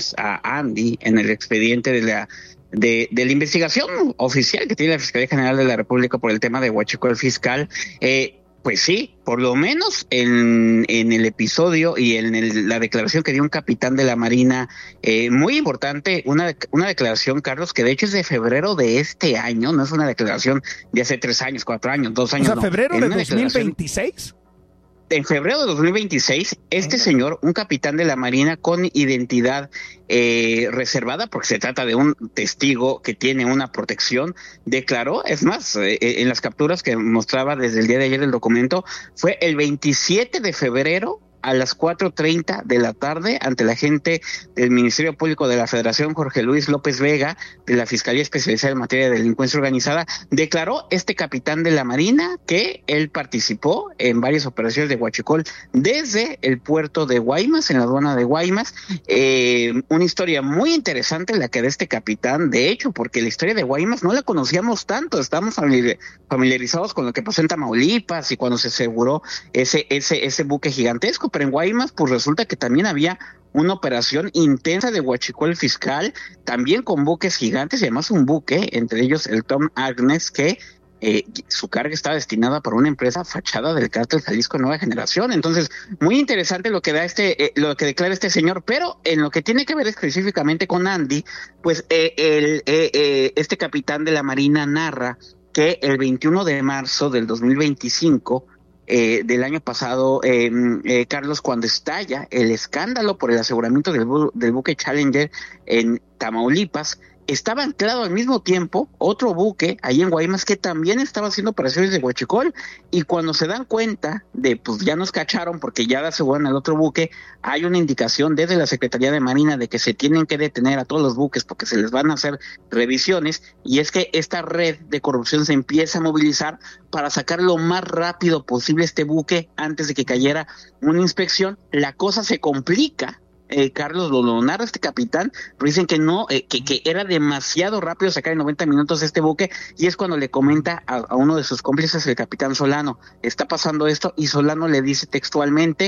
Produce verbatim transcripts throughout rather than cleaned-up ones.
nombres a Andy en el expediente de la de, de la investigación oficial que tiene la Fiscalía General de la República por el tema de huachicol fiscal. Eh, Pues sí, por lo menos en, en el episodio y en el, la declaración que dio un capitán de la Marina, eh, muy importante, una, una declaración, Carlos, que de hecho es de febrero de este año, no es una declaración de hace tres años, cuatro años, dos años. O sea, no. ¿febrero de dos mil veintiséis? En febrero de dos mil veintiséis, este señor, un capitán de la Marina con identidad eh, reservada, porque se trata de un testigo que tiene una protección, declaró, es más, eh, en las capturas que mostraba desde el día de ayer el documento, fue el veintisiete de febrero a las cuatro treinta de la tarde ante la agente del Ministerio Público de la Federación, Jorge Luis López Vega, de la Fiscalía Especializada en Materia de Delincuencia Organizada, declaró este capitán de la Marina que él participó en varias operaciones de huachicol desde el puerto de Guaymas, en la aduana de Guaymas. Eh, una historia muy interesante la que de este capitán, de hecho, porque la historia de Guaymas no la conocíamos tanto, estamos familiarizados con lo que pasó en Tamaulipas y cuando se aseguró ese, ese, ese buque gigantesco, pero en Guaymas pues resulta que también había una operación intensa de huachicol fiscal, también con buques gigantes y además un buque, entre ellos el Tom Agnes, que eh, su carga estaba destinada para una empresa fachada del cártel Jalisco Nueva Generación. Entonces, muy interesante lo que da este, eh, lo que declara este señor, pero en lo que tiene que ver específicamente con Andy, pues eh, el, eh, eh, este capitán de la Marina narra que el veintiuno de marzo del dos mil veinticinco, Eh, del año pasado, eh, eh, Carlos, cuando estalla el escándalo por el aseguramiento del, bu- del buque Challenger en Tamaulipas, estaba anclado al mismo tiempo otro buque ahí en Guaymas que también estaba haciendo operaciones de huachicol, y cuando se dan cuenta de pues ya nos cacharon porque ya aseguran el otro buque, hay una indicación desde la Secretaría de Marina de que se tienen que detener a todos los buques porque se les van a hacer revisiones, y es que esta red de corrupción se empieza a movilizar para sacar lo más rápido posible este buque antes de que cayera una inspección. La cosa se complica. Eh, Carlos, lo, lo narra este capitán, pero dicen que no, eh, que, que era demasiado rápido sacar en noventa minutos este buque, y es cuando le comenta a, a uno de sus cómplices, el capitán Solano, está pasando esto, y Solano le dice textualmente,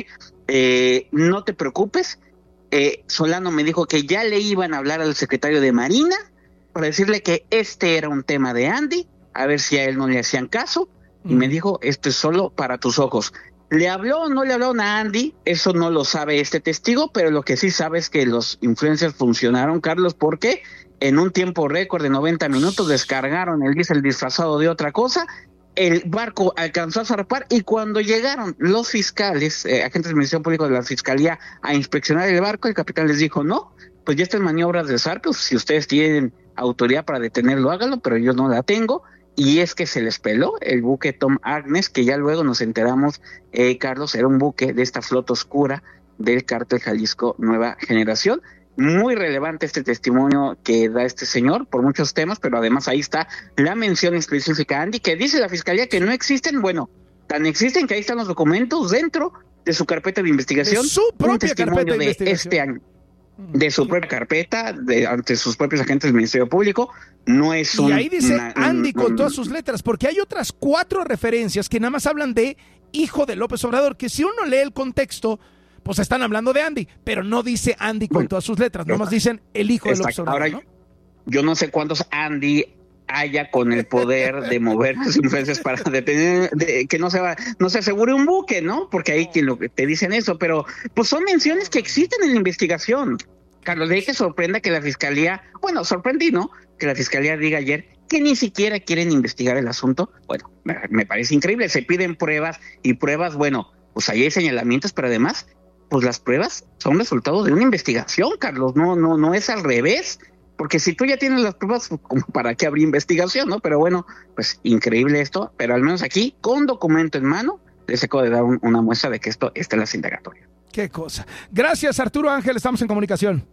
eh, no te preocupes, eh, Solano me dijo que ya le iban a hablar al secretario de Marina para decirle que este era un tema de Andy, a ver si a él no le hacían caso, y me dijo, esto es solo para tus ojos. ¿Le habló o no le habló a Andy? Eso no lo sabe este testigo, pero lo que sí sabe es que los influencers funcionaron, Carlos, porque en un tiempo récord de noventa minutos descargaron el diésel disfrazado de otra cosa, el barco alcanzó a zarpar, y cuando llegaron los fiscales, eh, agentes del Ministerio Público de la Fiscalía, a inspeccionar el barco, el capitán les dijo, no, pues ya están maniobras de zarpe, si ustedes tienen autoridad para detenerlo, háganlo, pero yo no la tengo. Y es que se les peló el buque Tom Agnes, que ya luego nos enteramos, eh, Carlos, era un buque de esta flota oscura del cártel Jalisco Nueva Generación. Muy relevante este testimonio que da este señor por muchos temas, pero además ahí está la mención específica, Andy, que dice la Fiscalía que no existen, bueno, tan existen que ahí están los documentos dentro de su carpeta de investigación. De su propia carpeta de, de investigación. Este año. De su propia carpeta, de, ante sus propios agentes del Ministerio Público, no es un... Y ahí dice una, Andy un, con un, todas sus letras, porque hay otras cuatro referencias que nada más hablan de hijo de López Obrador, que si uno lee el contexto, pues están hablando de Andy, pero no dice Andy con bueno, todas sus letras, nada más dicen el hijo de López Obrador. Ahora, ¿no? Yo no sé cuántos Andy haya con el poder de mover las influencias para detener, de, que no se va, no se asegure un buque, ¿no? Porque ahí que lo que te dicen eso, pero pues son menciones que existen en la investigación. Carlos, de ahí que sorprenda que la Fiscalía, bueno, sorprendí, ¿no? Que la Fiscalía diga ayer que ni siquiera quieren investigar el asunto. Bueno, me, me parece increíble, se piden pruebas y pruebas, bueno, pues ahí hay señalamientos, pero además, pues las pruebas son resultado de una investigación, Carlos, no, no, no es al revés. Porque si tú ya tienes las pruebas, como para qué habría investigación, ¿no? Pero bueno, pues increíble esto, pero al menos aquí, con documento en mano, les acabo de dar un, una muestra de que esto está en las indagatorias. Qué cosa. Gracias, Arturo Ángel, estamos en comunicación.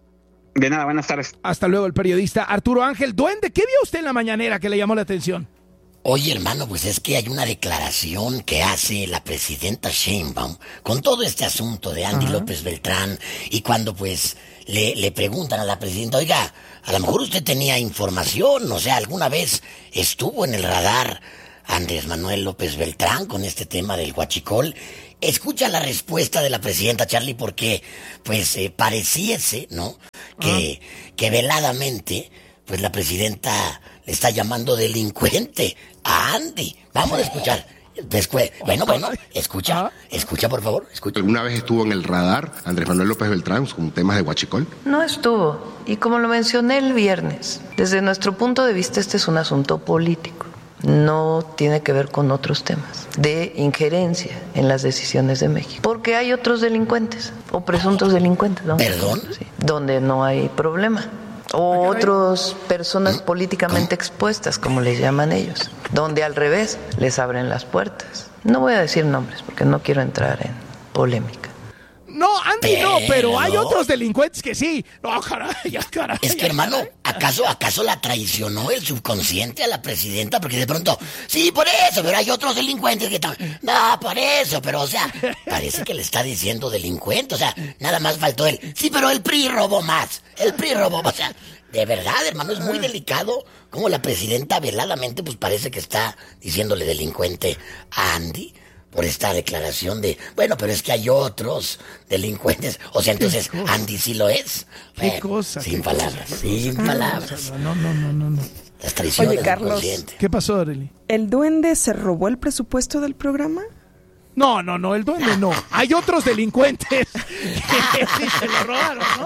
De nada, buenas tardes. Hasta luego, el periodista Arturo Ángel. Duende, ¿qué vio usted en la mañanera que le llamó la atención? Oye, hermano, pues es que hay una declaración que hace la presidenta Sheinbaum con todo este asunto de Andy uh-huh. López Beltrán, y cuando pues le, le preguntan a la presidenta, oiga, a lo mejor usted tenía información, o sea, alguna vez estuvo en el radar Andrés Manuel López Beltrán con este tema del huachicol. Escucha la respuesta de la presidenta, Charlie, porque pues eh, pareciese, ¿no?, que, que veladamente, pues la presidenta le está llamando delincuente a Andy. Vamos a escuchar. Después, bueno, bueno, escucha, escucha por favor, escucha. ¿Alguna vez estuvo en el radar Andrés Manuel López Beltrán con temas de huachicol? No estuvo, y como lo mencioné el viernes, desde nuestro punto de vista este es un asunto político. No tiene que ver con otros temas de injerencia en las decisiones de México. Porque hay otros delincuentes o presuntos delincuentes, ¿no? ¿Perdón? Sí, donde no hay problema. O otras personas políticamente expuestas, como les llaman ellos, donde al revés les abren las puertas. No voy a decir nombres porque no quiero entrar en polémica. No, Andy pero... no, pero hay otros delincuentes que sí. No, caray, ya, caray. Es que, hermano, ¿acaso, ¿acaso la traicionó el subconsciente a la presidenta? Porque de pronto, sí, por eso, pero hay otros delincuentes que también... No, por eso, pero, o sea, parece que le está diciendo delincuente. O sea, nada más faltó él. Sí, pero el P R I robó más. El P R I robó, o sea... De verdad, hermano, es muy delicado como la presidenta veladamente pues parece que está diciéndole delincuente a Andy por esta declaración de, bueno, pero es que hay otros delincuentes. O sea, entonces Andy sí lo es. Bueno, ¿Qué cosa? Sin ¿Qué palabras, cosa? sin Ah, palabras. No, no, no, no, no. Las traiciones Oye, Carlos, del consciente. ¿Qué pasó, Arely? ¿El duende se robó el presupuesto del programa? No, no, no, el duende no. Hay otros delincuentes que sí se lo robaron, ¿no?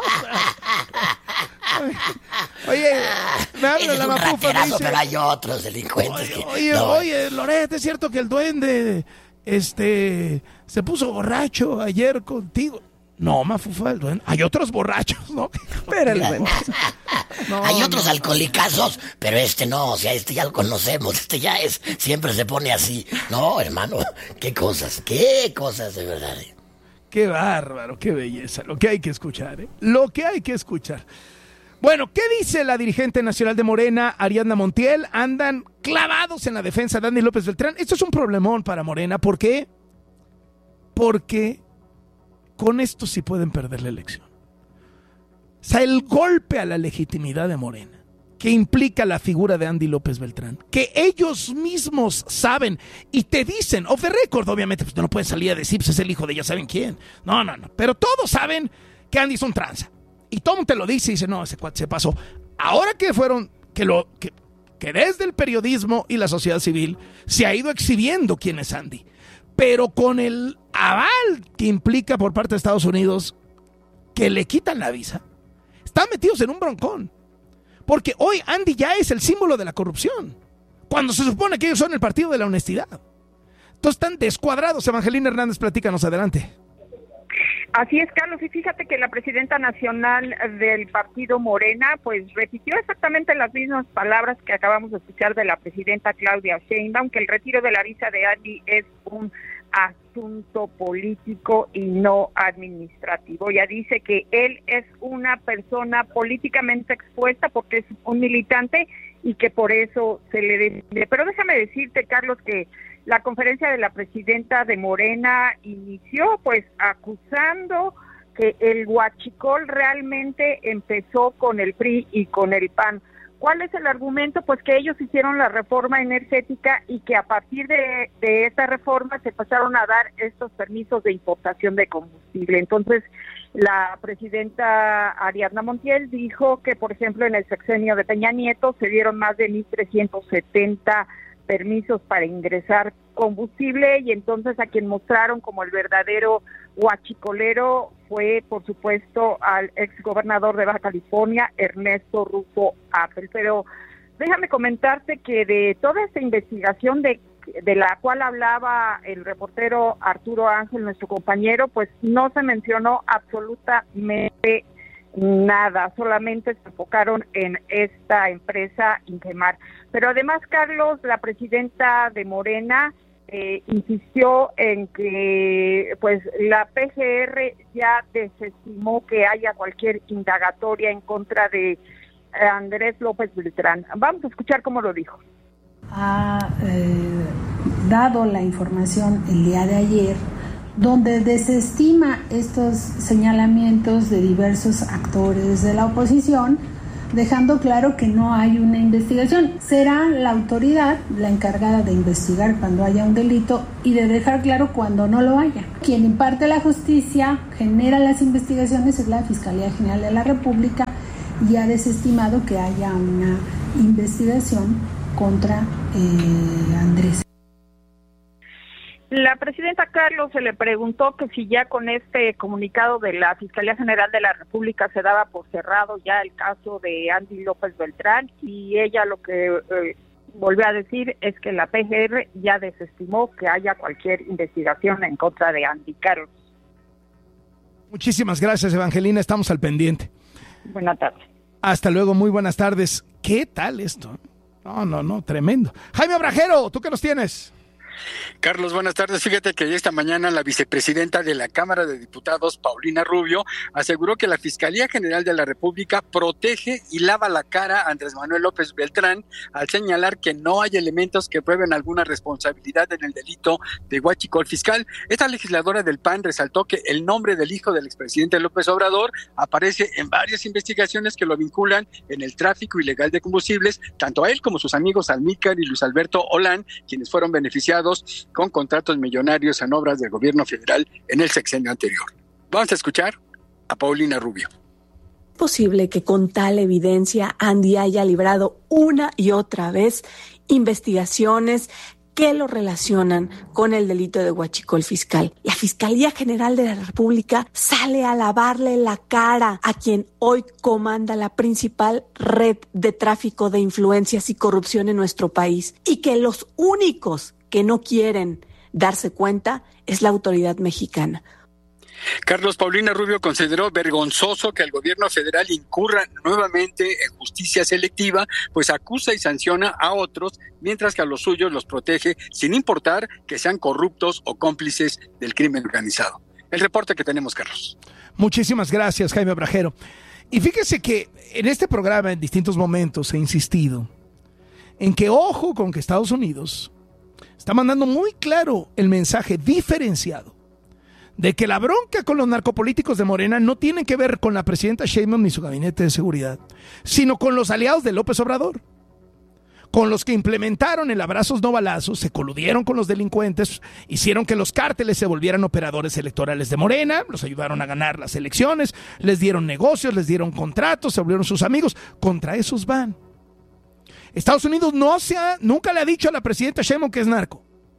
Oye, me habla es la un mapufa, raterazo, me dice, pero hay otros delincuentes oye, que... oye, no. oye, Loret, ¿es cierto que el duende este se puso borracho ayer contigo? No, mafufa, el duende. Hay otros borrachos, ¿no? Pero el duende. No, hay otros no, alcoholicazos, pero este no, o sea, este ya lo conocemos, este ya es, siempre se pone así. No, hermano, qué cosas, qué cosas de verdad. ¿eh? Qué bárbaro, qué belleza, lo que hay que escuchar, ¿eh? Lo que hay que escuchar. Bueno, ¿qué dice la dirigente nacional de Morena, Ariadna Montiel? Andan clavados en la defensa de Andy López Beltrán. Esto es un problemón para Morena. ¿Por qué? Porque con esto sí pueden perder la elección. O sea, el golpe a la legitimidad de Morena, que implica la figura de Andy López Beltrán, que ellos mismos saben y te dicen, off the record, obviamente, pues no pueden salir a decir, pues es el hijo de ya saben quién. No, no, no. Pero todos saben que Andy es un tranza. Y Tom te lo dice y dice, no, ese cuate se pasó. Ahora que fueron, que lo, que, que desde el periodismo y la sociedad civil se ha ido exhibiendo quién es Andy. Pero con el aval que implica por parte de Estados Unidos que le quitan la visa, están metidos en un broncón. Porque hoy Andy ya es el símbolo de la corrupción, cuando se supone que ellos son el partido de la honestidad. Entonces están descuadrados. Evangelina Hernández, platícanos, adelante. Así es, Carlos, y fíjate que la presidenta nacional del partido Morena, pues repitió exactamente las mismas palabras que acabamos de escuchar de la presidenta Claudia Sheinbaum, que el retiro de la visa de Andy es un asunto político y no administrativo. Ella dice que él es una persona políticamente expuesta porque es un militante y que por eso se le defiende. Pero déjame decirte, Carlos, que la conferencia de la presidenta de Morena inició pues acusando que el huachicol realmente empezó con el P R I y con el P A N. ¿Cuál es el argumento? Pues que ellos hicieron la reforma energética y que a partir de, de esta reforma se pasaron a dar estos permisos de importación de combustible. Entonces, la presidenta Ariadna Montiel dijo que, por ejemplo, en el sexenio de Peña Nieto se dieron más de mil trescientos setenta permisos para ingresar combustible y entonces a quien mostraron como el verdadero huachicolero fue, por supuesto, al exgobernador de Baja California, Ernesto Rufo Apple. Pero déjame comentarte que de toda esta investigación de, de la cual hablaba el reportero Arturo Ángel, nuestro compañero, pues no se mencionó absolutamente nada, solamente se enfocaron en esta empresa Ingemar. Pero además, Carlos, la presidenta de Morena eh, insistió en que pues la P G R ya desestimó que haya cualquier indagatoria en contra de Andrés López Beltrán. Vamos a escuchar cómo lo dijo. Ha eh, dado la información el día de ayer donde desestima estos señalamientos de diversos actores de la oposición, dejando claro que no hay una investigación. Será la autoridad la encargada de investigar cuando haya un delito y de dejar claro cuando no lo haya. Quien imparte la justicia, genera las investigaciones, es la Fiscalía General de la República, y ha desestimado que haya una investigación contra eh, Andrés. La presidenta Carlos se le preguntó que si ya con este comunicado de la Fiscalía General de la República se daba por cerrado ya el caso de Andy López Beltrán, y ella lo que eh, volvió a decir es que la P G R ya desestimó que haya cualquier investigación en contra de Andy. Carlos. Muchísimas gracias, Evangelina, estamos al pendiente. Buenas tardes. Hasta luego, muy buenas tardes. ¿Qué tal esto? No, no, no, tremendo. Jaime Obrajero, ¿tú qué nos tienes? Carlos, buenas tardes. Fíjate que esta mañana la vicepresidenta de la Cámara de Diputados, Paulina Rubio, aseguró que la Fiscalía General de la República protege y lava la cara a Andrés Manuel López Beltrán al señalar que no hay elementos que prueben alguna responsabilidad en el delito de huachicol fiscal. Esta legisladora del P A N resaltó que el nombre del hijo del expresidente López Obrador aparece en varias investigaciones que lo vinculan en el tráfico ilegal de combustibles, tanto a él como sus amigos Almícar y Luis Alberto Olán, quienes fueron beneficiados con contratos millonarios en obras del gobierno federal en el sexenio anterior. Vamos a escuchar a Paulina Rubio. ¿Es posible que con tal evidencia Andy haya librado una y otra vez investigaciones que lo relacionan con el delito de huachicol fiscal? La Fiscalía General de la República sale a lavarle la cara a quien hoy comanda la principal red de tráfico de influencias y corrupción en nuestro país, y que los únicos que no quieren darse cuenta es la autoridad mexicana. Carlos, Paulina Rubio consideró vergonzoso que el gobierno federal incurra nuevamente en justicia selectiva, pues acusa y sanciona a otros, mientras que a los suyos los protege, sin importar que sean corruptos o cómplices del crimen organizado. El reporte que tenemos, Carlos. Muchísimas gracias, Jaime Obrajero. Y fíjese que en este programa en distintos momentos he insistido en que ojo con que Estados Unidos está mandando muy claro el mensaje diferenciado de que la bronca con los narcopolíticos de Morena no tiene que ver con la presidenta Sheinbaum ni su gabinete de seguridad, sino con los aliados de López Obrador, con los que implementaron el abrazos no balazos, se coludieron con los delincuentes, hicieron que los cárteles se volvieran operadores electorales de Morena, los ayudaron a ganar las elecciones, les dieron negocios, les dieron contratos, se volvieron sus amigos. Contra esos van. Estados Unidos no se ha, nunca le ha dicho a la presidenta Sheinbaum que es narco.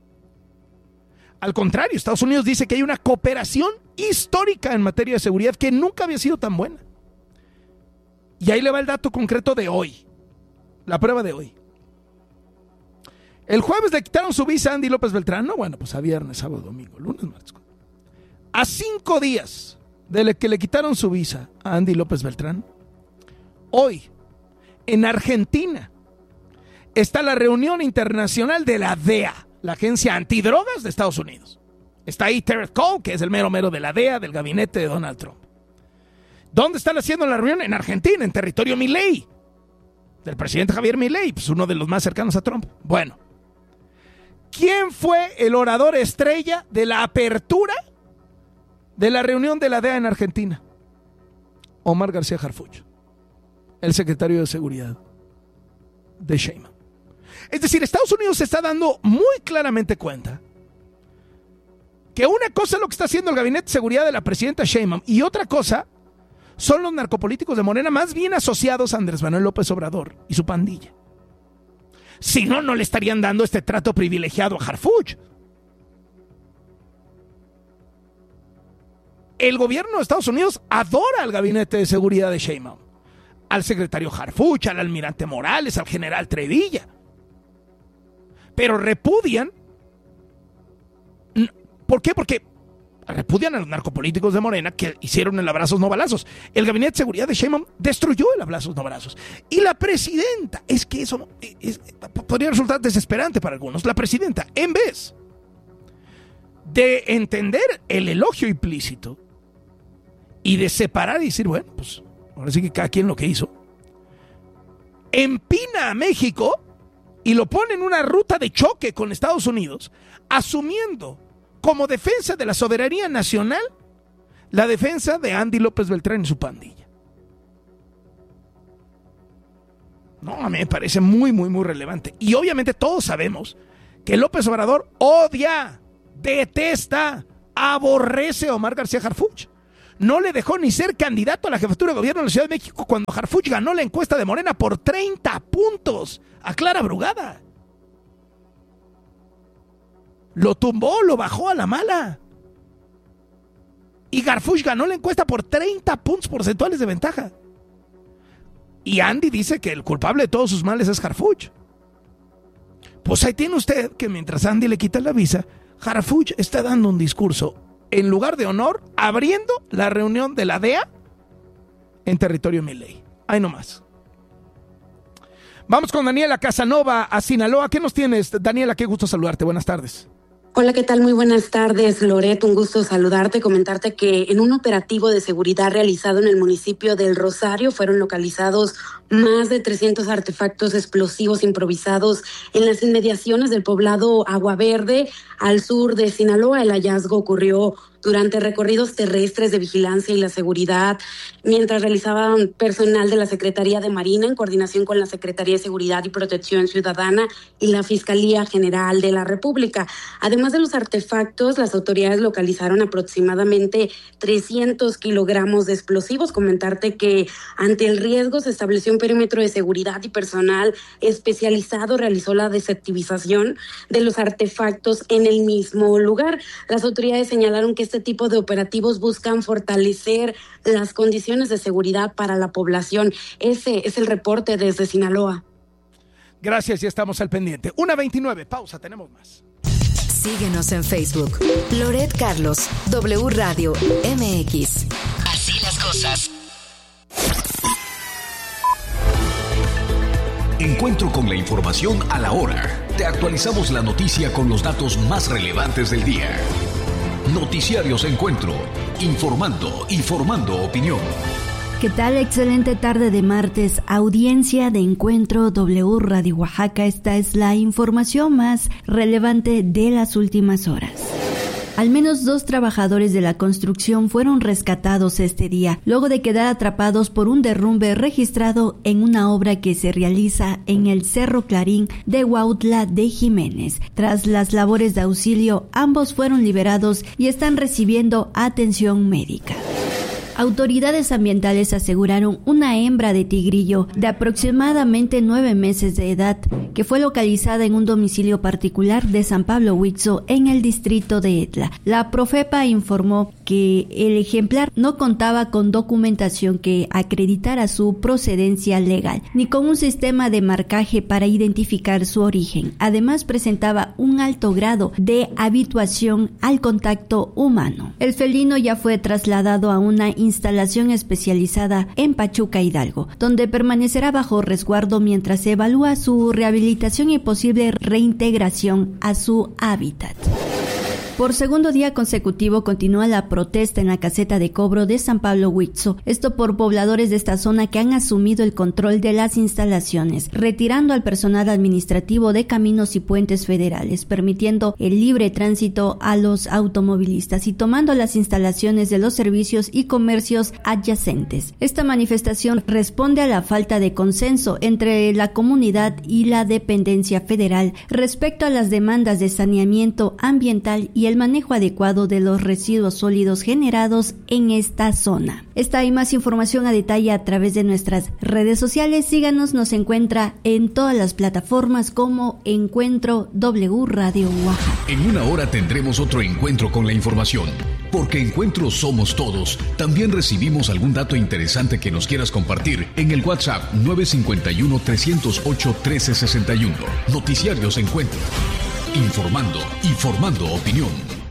Al contrario, Estados Unidos dice que hay una cooperación histórica en materia de seguridad que nunca había sido tan buena. Y ahí le va el dato concreto de hoy, la prueba de hoy. El jueves le quitaron su visa a Andy López Beltrán, no, bueno, pues a viernes, sábado, domingo, lunes, martes. A cinco días de que le quitaron su visa a Andy López Beltrán, hoy, en Argentina, está la reunión internacional de la D E A, la agencia antidrogas de Estados Unidos. Está ahí Terry Cole, que es el mero mero de la D E A, del gabinete de Donald Trump. ¿Dónde están haciendo la reunión? En Argentina, en territorio Milei, del presidente Javier Milei, pues uno de los más cercanos a Trump. Bueno, ¿quién fue el orador estrella de la apertura de la reunión de la D E A en Argentina? Omar García Harfuch, el secretario de Seguridad de Sheinbaum. Es decir, Estados Unidos se está dando muy claramente cuenta que una cosa es lo que está haciendo el gabinete de seguridad de la presidenta Sheinbaum y otra cosa son los narcopolíticos de Morena, más bien asociados a Andrés Manuel López Obrador y su pandilla. Si no, no le estarían dando este trato privilegiado a Harfuch. El gobierno de Estados Unidos adora al gabinete de seguridad de Sheinbaum, al secretario Harfuch, al almirante Morales, al general Trevilla. Pero repudian. ¿Por qué? Porque repudian a los narcopolíticos de Morena que hicieron el abrazos no balazos. El gabinete de seguridad de Sheinbaum destruyó el abrazos no balazos. Y la presidenta, es que eso es, es, podría resultar desesperante para algunos. La presidenta, en vez de entender el elogio implícito y de separar y decir, bueno, pues ahora sí que cada quien lo que hizo, empina a México y lo pone en una ruta de choque con Estados Unidos, asumiendo como defensa de la soberanía nacional la defensa de Andy López Beltrán y su pandilla. No, a mí me parece muy, muy, muy relevante. Y obviamente todos sabemos que López Obrador odia, detesta, aborrece a Omar García Harfuch. no le dejó ni ser candidato a la jefatura de gobierno de la Ciudad de México cuando Harfuch ganó la encuesta de Morena por treinta puntos a Clara Brugada. Lo tumbó, lo bajó a la mala. Y Harfuch ganó la encuesta por treinta puntos porcentuales de ventaja. Y Andy dice que el culpable de todos sus males es Harfuch. Pues ahí tiene usted que mientras Andy le quita la visa, Harfuch está dando un discurso en lugar de honor, abriendo la reunión de la D E A en territorio Milei. Ahí nomás. Vamos con Daniela Casanova a Sinaloa. ¿Qué nos tienes, Daniela? Qué gusto saludarte. Buenas tardes. Hola, ¿qué tal? Muy buenas tardes, Loret. Un gusto saludarte, comentarte que en un operativo de seguridad realizado en el municipio del Rosario fueron localizados más de trescientos artefactos explosivos improvisados en las inmediaciones del poblado Agua Verde, al sur de Sinaloa. El hallazgo ocurrió durante recorridos terrestres de vigilancia y la seguridad, mientras realizaban personal de la Secretaría de Marina en coordinación con la Secretaría de Seguridad y Protección Ciudadana y la Fiscalía General de la República. Además de los artefactos, las autoridades localizaron aproximadamente trescientos kilogramos de explosivos. Comentarte que ante el riesgo se estableció un perímetro de seguridad y personal especializado realizó la desactivización de los artefactos en el mismo lugar. Las autoridades señalaron que este tipo de operativos buscan fortalecer las condiciones de seguridad para la población. Ese es el reporte desde Sinaloa. Gracias, ya estamos al pendiente. una veintinueve, pausa, tenemos más. Síguenos en Facebook. Loret Carlos, W Radio M X. Así las cosas. Encuentro con la información a la hora. Te actualizamos la noticia con los datos más relevantes del día. Noticiarios Encuentro, informando y formando opinión. ¿Qué tal? Excelente tarde de martes, audiencia de Encuentro W Radio Oaxaca. Esta es la información más relevante de las últimas horas. Al menos dos trabajadores de la construcción fueron rescatados este día, luego de quedar atrapados por un derrumbe registrado en una obra que se realiza en el Cerro Clarín de Huautla de Jiménez. Tras las labores de auxilio, ambos fueron liberados y están recibiendo atención médica. Autoridades ambientales aseguraron una hembra de tigrillo de aproximadamente nueve meses de edad que fue localizada en un domicilio particular de San Pablo Huitzzo en el distrito de Etla. La Profepa informó que el ejemplar no contaba con documentación que acreditara su procedencia legal, ni con un sistema de marcaje para identificar su origen. Además, presentaba un alto grado de habituación al contacto humano. El felino ya fue trasladado a una instalación especializada en Pachuca, Hidalgo, donde permanecerá bajo resguardo mientras se evalúa su rehabilitación y posible reintegración a su hábitat. Por segundo día consecutivo continúa la protesta en la caseta de cobro de San Pablo Huitzzo, esto por pobladores de esta zona que han asumido el control de las instalaciones, retirando al personal administrativo de caminos y puentes federales, permitiendo el libre tránsito a los automovilistas y tomando las instalaciones de los servicios y comercios adyacentes. Esta manifestación responde a la falta de consenso entre la comunidad y la dependencia federal respecto a las demandas de saneamiento ambiental y el manejo adecuado de los residuos sólidos generados en esta zona. Esta y más información a detalle a través de nuestras redes sociales. Síganos, nos encuentra en todas las plataformas como Encuentro W Radio Oaxaca. En una hora tendremos otro encuentro con la información. Porque Encuentro somos todos. También recibimos algún dato interesante que nos quieras compartir en el WhatsApp nueve cinco uno, tres cero ocho, uno tres seis uno. Noticiarios Encuentro. Informando y formando opinión.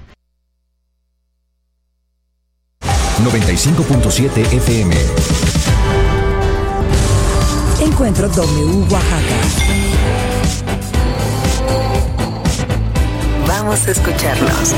noventa y cinco punto siete F M. Encuentro W Oaxaca. Vamos a escucharlos.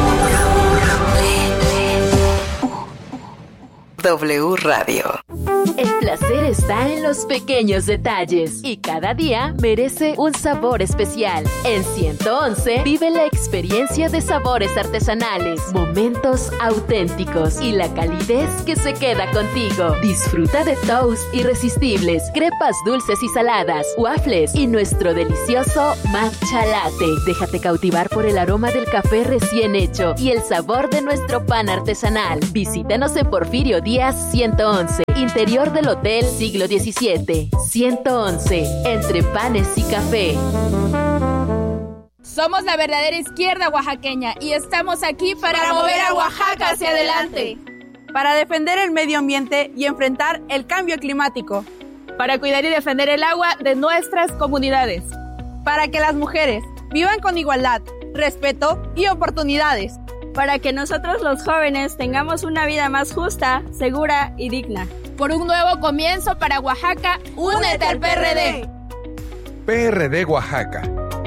W Radio. El placer está en los pequeños detalles y cada día merece un sabor especial. En ciento once vive la experiencia de sabores artesanales, momentos auténticos y la calidez que se queda contigo. Disfruta de toast irresistibles, crepas dulces y saladas, waffles y nuestro delicioso matcha latte. Déjate cautivar por el aroma del café recién hecho y el sabor de nuestro pan artesanal. Visítanos en Porfirio Díaz ciento once, interior del Hotel Siglo diecisiete. ciento once, entre panes y café. Somos la verdadera izquierda oaxaqueña y estamos aquí para, para mover a Oaxaca hacia adelante. Para defender el medio ambiente y enfrentar el cambio climático. Para cuidar y defender el agua de nuestras comunidades. Para que las mujeres vivan con igualdad, respeto y oportunidades. Para que nosotros los jóvenes tengamos una vida más justa, segura y digna. Por un nuevo comienzo para Oaxaca, únete al P R D. P R D Oaxaca.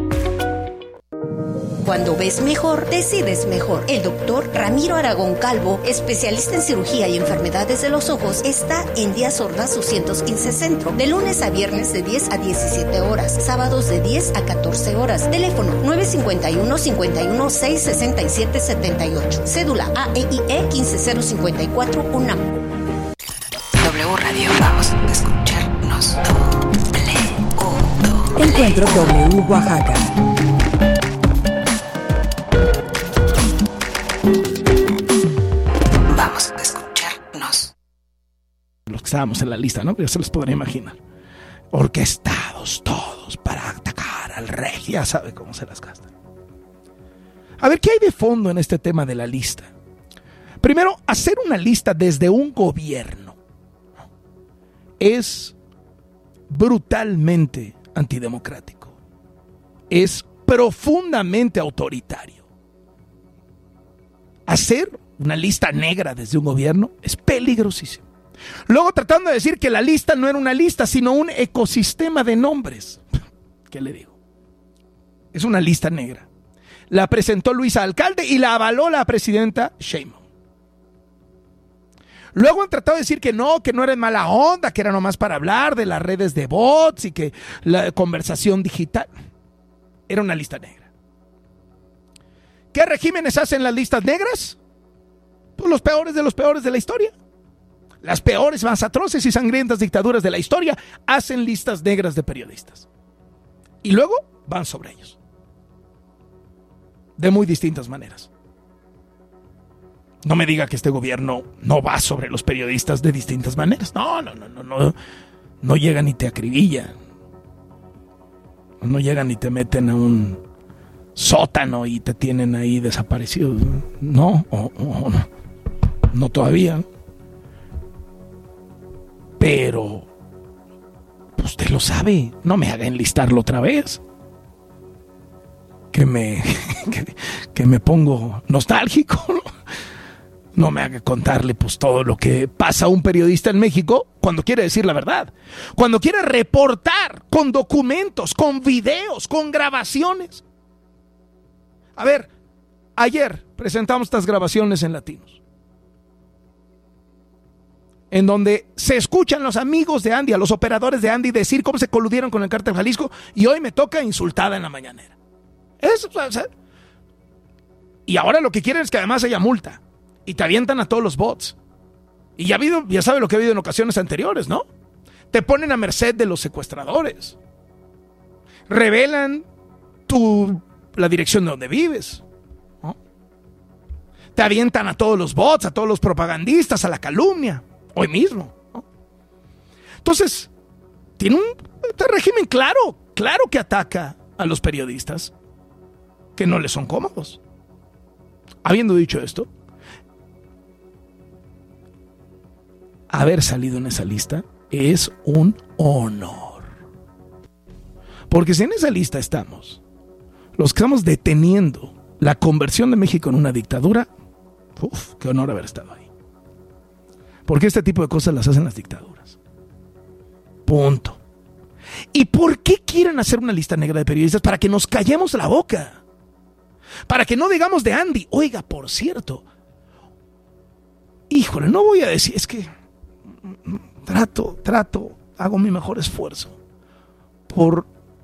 Cuando ves mejor, decides mejor. El doctor Ramiro Aragón Calvo, especialista en cirugía y enfermedades de los ojos, está en Díaz Ordaz doscientos quince Centro, de lunes a viernes de diez a diecisiete horas, sábados de diez a catorce horas. Teléfono nueve cinco uno, cinco uno seis, seis siete siete ocho. Cédula A E I E quince cero cincuenta y cuatro UNAM. W Radio, vamos a escucharnos. W. Encuentro W Oaxaca. Vamos a escucharnos. Los que estábamos en la lista, ¿no? Ya se les podría imaginar. Orquestados todos para atacar al rey. Ya sabe cómo se las gastan. A ver, ¿qué hay de fondo en este tema de la lista? Primero, hacer una lista desde un gobierno es brutalmente antidemocrático. Es profundamente autoritario. Hacer una lista negra desde un gobierno es peligrosísimo. Luego tratando de decir que la lista no era una lista, sino un ecosistema de nombres. ¿Qué le digo? Es una lista negra. La presentó Luisa Alcalde y la avaló la presidenta Sheinbaum. Luego han tratado de decir que no, que no era mala onda, que era nomás para hablar de las redes de bots y que la conversación digital. Era una lista negra. ¿Qué regímenes hacen las listas negras? Pues los peores de los peores de la historia. Las peores, más atroces y sangrientas dictaduras de la historia hacen listas negras de periodistas. Y luego van sobre ellos. De muy distintas maneras. No me diga que este gobierno no va sobre los periodistas de distintas maneras. No, no, no, no, no. No llegan ni te acribillan. No llegan ni te meten a un sótano y te tienen ahí desaparecido. No, o, o, no, no todavía. Pero usted lo sabe. No me haga enlistarlo otra vez. Que me, que, que me pongo nostálgico, ¿no? No me haga contarle pues todo lo que pasa a un periodista en México cuando quiere decir la verdad. Cuando quiere reportar con documentos, con videos, con grabaciones. A ver, ayer presentamos estas grabaciones en Latinos. En donde se escuchan los amigos de Andy, a los operadores de Andy decir cómo se coludieron con el Cártel Jalisco y hoy me toca insultada en la mañanera. Eso, o sea, y ahora lo que quieren es que además haya multa. Y te avientan a todos los bots. Y ya ha habido, ya sabe lo que ha habido en ocasiones anteriores, ¿no? Te ponen a merced de los secuestradores. Revelan tu, la dirección de donde vives, ¿no? Te avientan a todos los bots, a todos los propagandistas, a la calumnia. Hoy mismo, ¿no? Entonces, tiene un este régimen claro, claro que ataca a los periodistas que no les son cómodos. Habiendo dicho esto, haber salido en esa lista es un honor. Porque si en esa lista estamos los que estamos deteniendo la conversión de México en una dictadura, uff, qué honor haber estado ahí. Porque este tipo de cosas las hacen las dictaduras. Punto. ¿Y por qué quieren hacer una lista negra de periodistas? Para que nos callemos la boca. Para que no digamos de Andy. Oiga, por cierto, híjole, no voy a decir, es que trato, trato, hago mi mejor esfuerzo por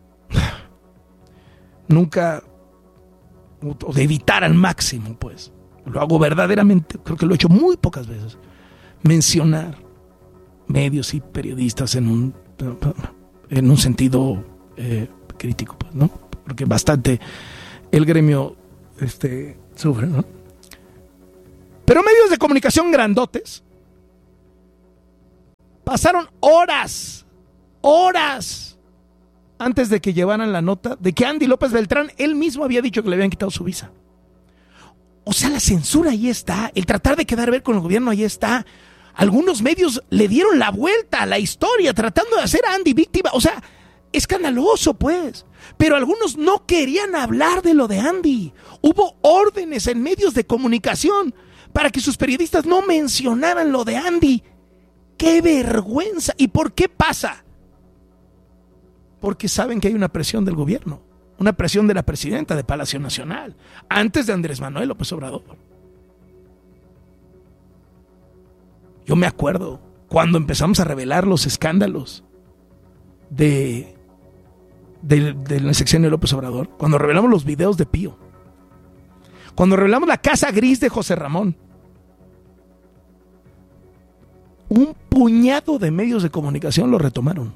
nunca, o de evitar al máximo, pues, lo hago verdaderamente, creo que lo he hecho muy pocas veces, mencionar medios y periodistas en un, en un sentido eh, crítico, pues, ¿no? Porque bastante el gremio este, sufre, ¿no? Pero medios de comunicación grandotes pasaron horas, horas antes de que llevaran la nota de que Andy López Beltrán, él mismo había dicho que le habían quitado su visa. O sea, la censura ahí está, el tratar de quedar bien con el gobierno ahí está. Algunos medios le dieron la vuelta a la historia tratando de hacer a Andy víctima. O sea, escandaloso, pues. Pero algunos no querían hablar de lo de Andy. Hubo órdenes en medios de comunicación para que sus periodistas no mencionaran lo de Andy. ¡Qué vergüenza! ¿Y por qué pasa? Porque saben que hay una presión del gobierno, una presión de la presidenta de Palacio Nacional, antes de Andrés Manuel López Obrador. Yo me acuerdo cuando empezamos a revelar los escándalos de, de, del sexenio de López Obrador, cuando revelamos los videos de Pío, cuando revelamos la casa gris de José Ramón. Un puñado de medios de comunicación lo retomaron.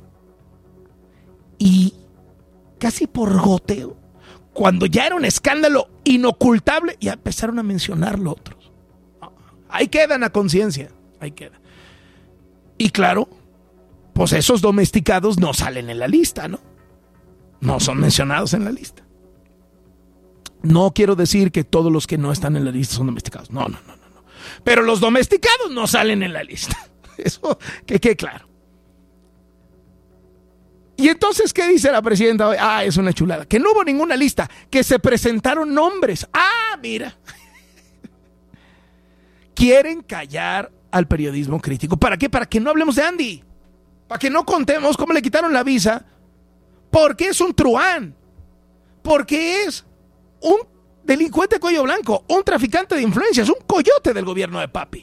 Y casi por goteo, cuando ya era un escándalo inocultable, ya empezaron a mencionarlo otros. Ahí quedan a conciencia, ahí queda. Y claro, pues esos domesticados no salen en la lista, ¿no? No son mencionados en la lista. No quiero decir que todos los que no están en la lista son domesticados. No, no, no, no. no. Pero los domesticados no salen en la lista. Eso que quede claro. Y entonces, ¿qué dice la presidenta hoy? Ah, es una chulada. Que no hubo ninguna lista, que se presentaron nombres. Ah, mira. Quieren callar al periodismo crítico. ¿Para qué? Para que no hablemos de Andy. Para que no contemos cómo le quitaron la visa. Porque es un truán. Porque es un delincuente cuello blanco, un traficante de influencias, un coyote del gobierno de Papi.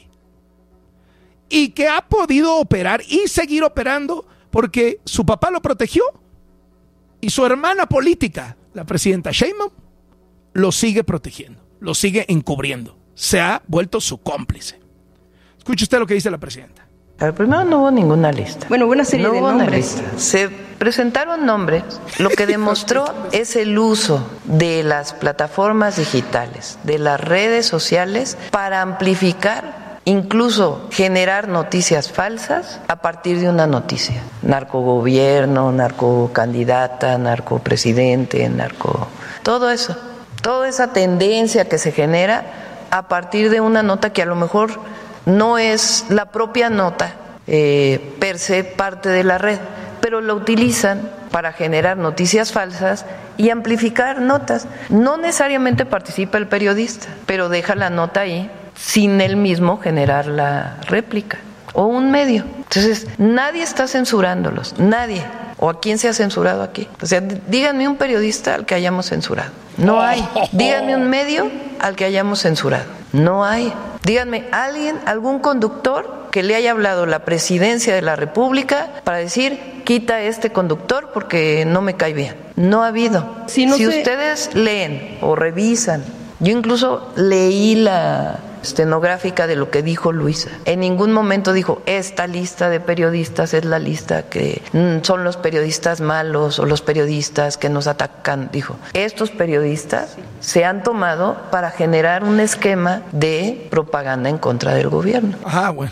Y que ha podido operar y seguir operando porque su papá lo protegió y su hermana política, la presidenta Sheinbaum, lo sigue protegiendo, lo sigue encubriendo. Se ha vuelto su cómplice. Escuche usted lo que dice la presidenta. Al primero no hubo ninguna lista. Bueno, buena serie no de hubo nombres. Lista. Se presentaron nombres. Lo que demostró es el uso de las plataformas digitales, de las redes sociales, para amplificar, incluso generar noticias falsas a partir de una noticia. Narcogobierno, narcocandidata, narcopresidente, narco... Todo eso. Toda esa tendencia que se genera a partir de una nota que a lo mejor no es la propia nota eh, per se parte de la red, pero lo utilizan para generar noticias falsas y amplificar notas. No necesariamente participa el periodista, pero deja la nota ahí sin él mismo generar la réplica o un medio. Entonces, nadie está censurándolos, nadie. ¿O a quién se ha censurado aquí? O sea, díganme un periodista al que hayamos censurado. No hay. Díganme un medio al que hayamos censurado. No hay. Díganme alguien, algún conductor que le haya hablado la presidencia de la República para decir, quita a este conductor porque no me cae bien. No ha habido. Si, no si sé... ustedes leen o revisan, yo incluso leí la estenográfica de lo que dijo Luisa. En ningún momento dijo, esta lista de periodistas es la lista que mm, son los periodistas malos o los periodistas que nos atacan. Dijo, estos periodistas se han tomado para generar un esquema de propaganda en contra del gobierno. Ah, bueno.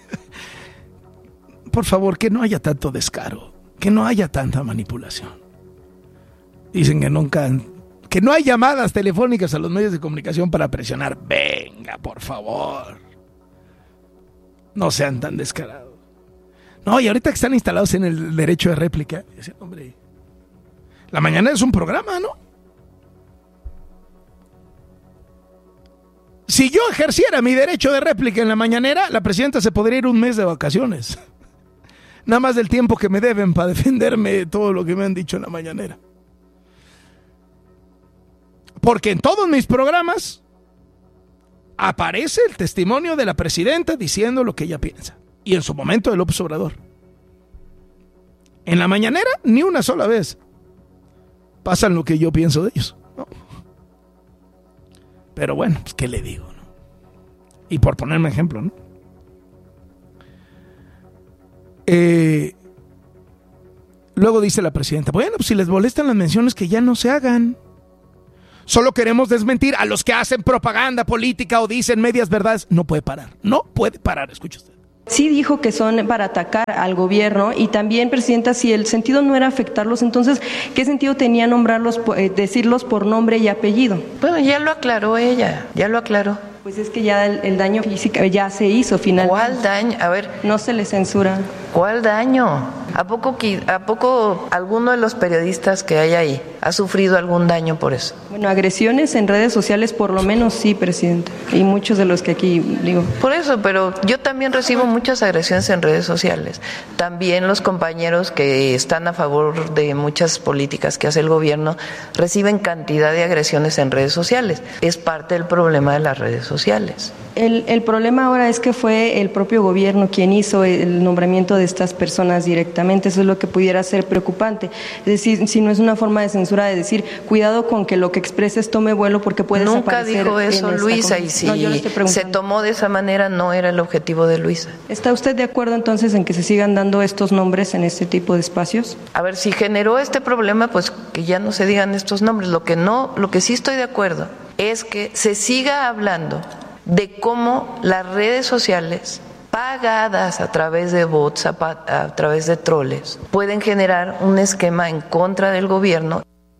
Por favor, que no haya tanto descaro, que no haya tanta manipulación. Dicen que nunca... Que no hay llamadas telefónicas a los medios de comunicación para presionar. Venga, por favor. No sean tan descarados. No, y ahorita que están instalados en el derecho de réplica, hombre, la mañana es un programa, ¿no? Si yo ejerciera mi derecho de réplica en la mañanera, la presidenta se podría ir un mes de vacaciones. Nada más del tiempo que me deben para defenderme de todo lo que me han dicho en la mañanera. Porque en todos mis programas aparece el testimonio de la presidenta diciendo lo que ella piensa. Y en su momento de López Obrador. En la mañanera, ni una sola vez pasan lo que yo pienso de ellos, ¿no? Pero bueno, pues qué le digo, ¿no? Y por ponerme ejemplo, ¿no? Eh, luego dice la presidenta, bueno, pues si les molestan las menciones, que ya no se hagan. Solo queremos desmentir a los que hacen propaganda política o dicen medias verdades. No puede parar, no puede parar, escuche usted. Sí dijo que son para atacar al gobierno y también, presidenta, si el sentido no era afectarlos, entonces, ¿qué sentido tenía nombrarlos, eh, decirlos por nombre y apellido? Bueno, ya lo aclaró ella, ya lo aclaró. Pues es que ya el, el daño físico ya se hizo finalmente. ¿Cuál daño? A ver. No se le censura. ¿Cuál daño? ¿A poco, ¿A poco alguno de los periodistas que hay ahí ha sufrido algún daño por eso? Bueno, agresiones en redes sociales por lo menos sí, presidente. Y muchos de los que aquí digo. Por eso, pero yo también recibo muchas agresiones en redes sociales. También los compañeros que están a favor de muchas políticas que hace el gobierno reciben cantidad de agresiones en redes sociales. Es parte del problema de las redes sociales. El, el problema ahora es que fue el propio gobierno quien hizo el nombramiento de estas personas directamente. Eso es lo que pudiera ser preocupante. Es decir, si no es una forma de censura de decir, cuidado con que lo que expreses tome vuelo porque puedes Nunca aparecer. Nunca dijo eso Luisa, y si no, se tomó de esa manera no era el objetivo de Luisa. ¿Está usted de acuerdo entonces en que se sigan dando estos nombres en este tipo de espacios? A ver, si generó este problema, pues que ya no se digan estos nombres. Lo que no, lo que sí estoy de acuerdo es que se siga hablando de cómo las redes sociales pagadas a través de bots, a, a través de troles, pueden generar un esquema en contra del gobierno.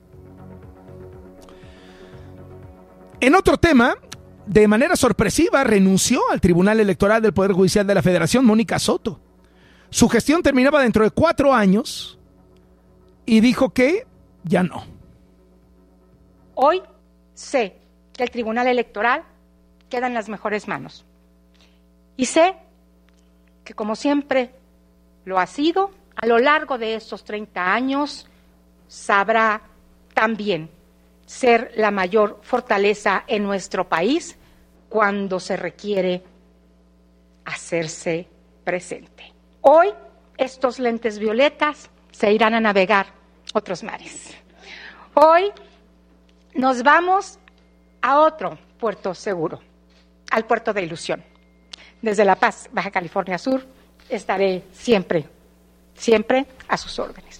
En otro tema, de manera sorpresiva, renunció al Tribunal Electoral del Poder Judicial de la Federación Mónica Soto. Su gestión terminaba dentro de cuatro años y dijo que ya no. Hoy sé que el Tribunal Electoral queda en las mejores manos. Y sé que, como siempre lo ha sido, a lo largo de estos treinta años, sabrá también ser la mayor fortaleza en nuestro país cuando se requiere hacerse presente. Hoy, estos lentes violetas se irán a navegar otros mares. Hoy nos vamos a otro puerto seguro, al puerto de Ilusión. Desde La Paz, Baja California Sur, estaré siempre, siempre a sus órdenes.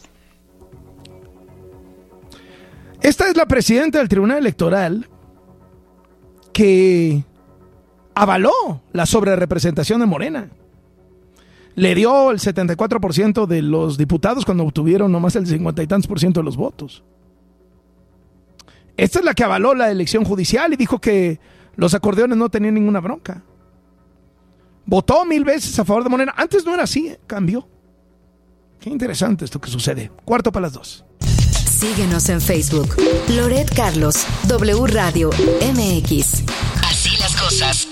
Esta es la presidenta del Tribunal Electoral que avaló la sobrerepresentación de Morena. Le dio el setenta y cuatro por ciento de los diputados cuando obtuvieron nomás el cincuenta y tantos por ciento de los votos. Esta es la que avaló la elección judicial y dijo que los acordeones no tenían ninguna bronca. Votó mil veces a favor de Morena. Antes no era así, ¿eh? Cambió. Qué interesante esto que sucede. Cuarto para las dos. Síguenos en Facebook. Loret Carlos, W Radio M X. Así las cosas.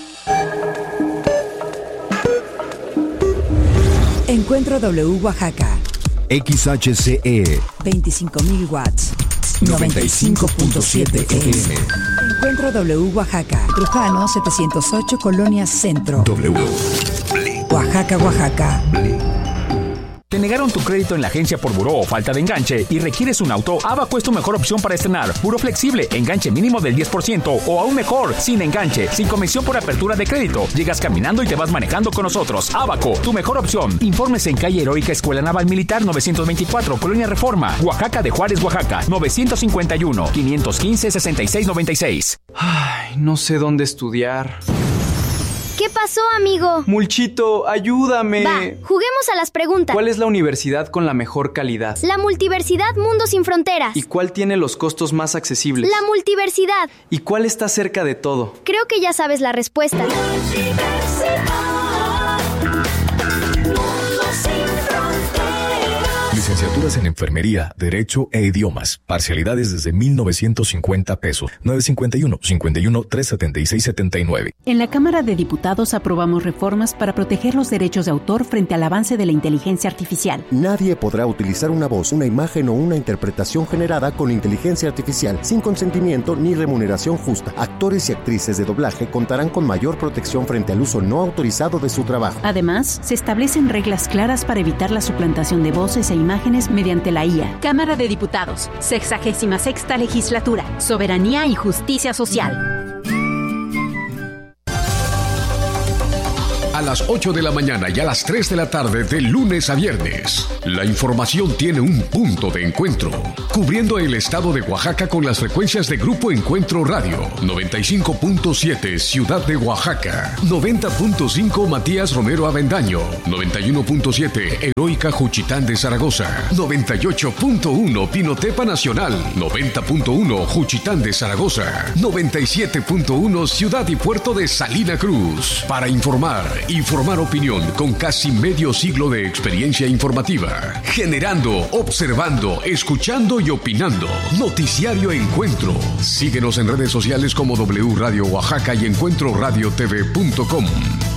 Encuentro W Oaxaca. X H C E. veinticinco mil watts. noventa y cinco punto siete F M. Encuentro W Oaxaca. Trujano setecientos ocho, Colonia Centro. W. Oaxaca, Oaxaca. ¿Te negaron tu crédito en la agencia por buró o falta de enganche y requieres un auto? Abaco es tu mejor opción para estrenar. Buró flexible, enganche mínimo del diez por ciento o aún mejor, sin enganche, sin comisión por apertura de crédito. Llegas caminando y te vas manejando con nosotros. Abaco, tu mejor opción. Informes en calle Heroica Escuela Naval Militar novecientos veinticuatro, Colonia Reforma, Oaxaca de Juárez, Oaxaca, novecientos cincuenta y uno, quinientos quince, sesenta y seis noventa y seis. Ay, no sé dónde estudiar. ¿Qué pasó, amigo? Mulchito, ayúdame. Va, juguemos a las preguntas. ¿Cuál es la universidad con la mejor calidad? La Multiversidad Mundo Sin Fronteras. ¿Y cuál tiene los costos más accesibles? La Multiversidad. ¿Y cuál está cerca de todo? Creo que ya sabes la respuesta. Licenciatura Licenciaturas en Enfermería, Derecho e Idiomas. Parcialidades desde mil novecientos cincuenta pesos. nueve cinco uno, cincuenta y uno, trescientos setenta y seis setenta y nueve. En la Cámara de Diputados aprobamos reformas para proteger los derechos de autor frente al avance de la inteligencia artificial. Nadie podrá utilizar una voz, una imagen o una interpretación generada con inteligencia artificial sin consentimiento ni remuneración justa. Actores y actrices de doblaje contarán con mayor protección frente al uso no autorizado de su trabajo. Además, se establecen reglas claras para evitar la suplantación de voces e imágenes mediante la I A. Cámara de Diputados, sexagésima sexta legislatura, soberanía y justicia social. A las ocho de la mañana y a las tres de la tarde de lunes a viernes, la información tiene un punto de encuentro, cubriendo el estado de Oaxaca con las frecuencias de Grupo Encuentro Radio, noventa y cinco punto siete Ciudad de Oaxaca, noventa punto cinco Matías Romero Avendaño, noventa y uno punto siete Heroica Juchitán de Zaragoza, noventa y ocho punto uno Pinotepa Nacional, noventa punto uno Juchitán de Zaragoza, noventa y siete punto uno Ciudad y Puerto de Salina Cruz. Para informar y formar opinión con casi medio siglo de experiencia informativa, generando, observando, escuchando y opinando. Noticiario Encuentro. Síguenos en redes sociales como W Radio Oaxaca y encuentro radio t v punto com.